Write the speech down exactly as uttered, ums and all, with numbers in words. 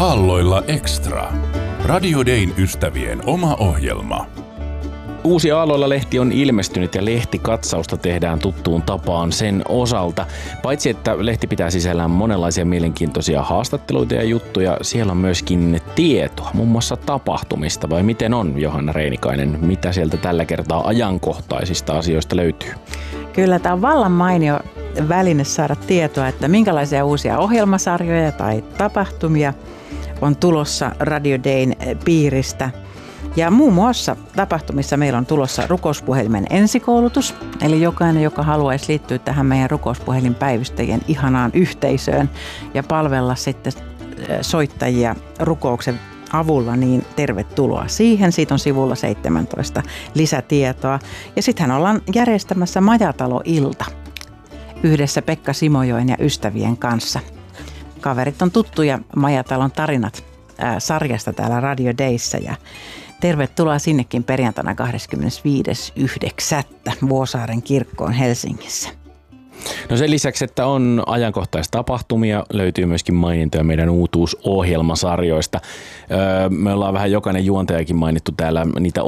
Aalloilla Extra. Radio Dayn ystävien oma ohjelma. Uusi Aalloilla-lehti on ilmestynyt ja lehtikatsausta tehdään tuttuun tapaan sen osalta. Paitsi että lehti pitää sisällään monenlaisia mielenkiintoisia haastatteluita ja juttuja, siellä on myöskin tietoa, muun muassa tapahtumista. Vai miten on, Johanna Reinikainen? Mitä sieltä tällä kertaa ajankohtaisista asioista löytyy? Kyllä, tämä on vallan mainio väline saada tietoa, että minkälaisia uusia ohjelmasarjoja tai tapahtumia on tulossa Radio Dayn piiristä. Ja muun muassa tapahtumissa meillä on tulossa rukouspuhelimen ensikoulutus, eli jokainen, joka haluaisi liittyä tähän meidän rukouspuhelinpäivystäjien ihanaan yhteisöön ja palvella sitten soittajia rukouksen avulla, niin tervetuloa siihen. Siitä on sivulla seitsemäntoista lisätietoa. Ja sittenhän ollaan järjestämässä Majatalo-ilta yhdessä Pekka Simojoen ja ystävien kanssa. Kaverit on tuttuja Majatalon tarinat ää, sarjasta täällä Radio Dayssä ja tervetuloa sinnekin perjantaina kahdeskymmenesviides yhdeksättä Vuosaaren kirkkoon Helsingissä. No sen lisäksi, että on ajankohtaistapahtumia, löytyy myöskin mainintoja meidän uutuusohjelmasarjoista. Öö, me ollaan vähän jokainen juontajakin mainittu täällä niitä